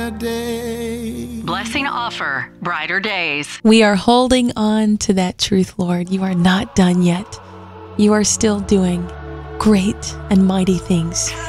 Blessing offer, brighter days. We are holding on to that truth, Lord. You are not done yet. You are still doing great and mighty things.